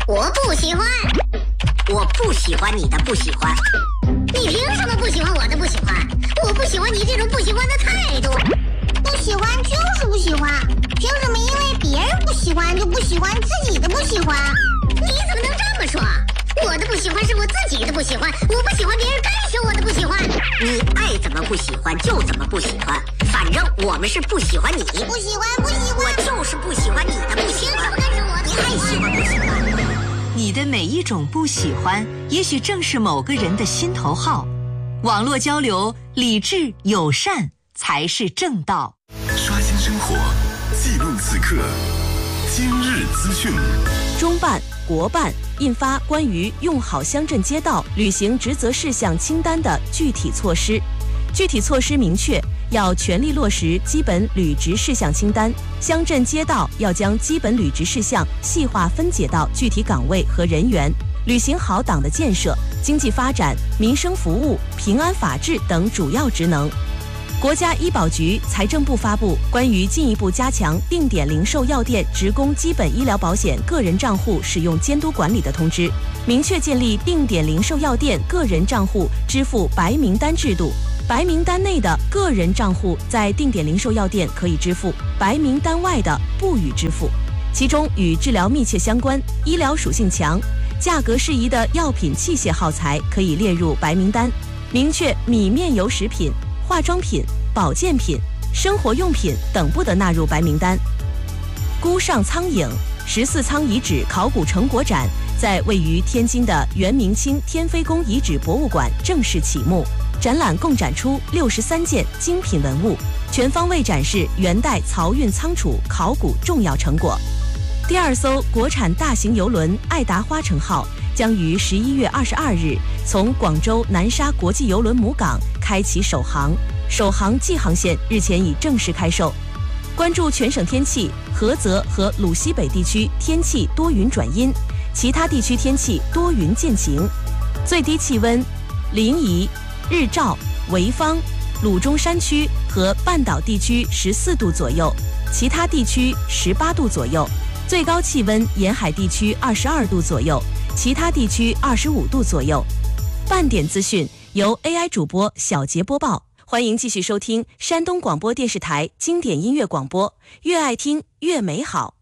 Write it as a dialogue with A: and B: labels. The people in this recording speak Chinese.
A: 我不喜欢。
B: 我不喜欢你的不喜欢。
A: 你凭什么不喜欢我的不喜欢？我不喜欢你这种不喜欢的态度。
C: 不喜欢就是不喜欢，凭什么因为别人不喜欢就不喜欢自己的不喜欢？
A: 你怎么能这么说？我的不喜欢是我自己的不喜欢，我不喜欢别人干涉我的不喜欢。
B: 你爱怎么不喜欢就怎么不喜欢，反正我们是不喜欢你。
C: 不喜欢，不喜欢，
B: 我就是不喜欢你的不喜欢。
A: 凭什么干涉我的？
B: 你爱喜欢不喜欢？
D: 你的每一种不喜欢，也许正是某个人的心头好。网络交流，理智友善才是正道。
E: 刷新生活，记录此刻，今日资讯。
F: 中办、国办印发关于用好乡镇街道履行职责事项清单的具体措施。具体措施明确，要全力落实基本履职事项清单，乡镇街道要将基本履职事项细化分解到具体岗位和人员，履行好党的建设、经济发展、民生服务、平安法治等主要职能。国家医保局、财政部发布关于进一步加强定点零售药店职工基本医疗保险个人账户使用监督管理的通知，明确建立定点零售药店个人账户支付白名单制度。白名单内的个人账户在定点零售药店可以支付，白名单外的不予支付。其中与治疗密切相关、医疗属性强、价格适宜的药品器械耗材可以列入白名单。明确米面油食品、化妆品、保健品、生活用品等不得纳入白名单。孤上苍影14苍遗址考古成果展在位于天津的元明清天妃宫遗址博物馆正式启幕，展览共展出63件精品文物，全方位展示元代漕运仓储考古重要成果。第2艘国产大型邮轮爱达花城号将于11月22日从广州南沙国际邮轮母港开启首航，首航季航线日前已正式开售。关注全省天气，菏泽和鲁西北地区天气多云转阴，其他地区天气多云见晴，最低气温临沂、日照、潍坊、鲁中山区和半岛地区14度左右，其他地区18度左右，最高气温沿海地区22度左右，其他地区25度左右。半点资讯由 AI 主播小杰播报，欢迎继续收听山东广播电视台经典音乐广播，越爱听越美好。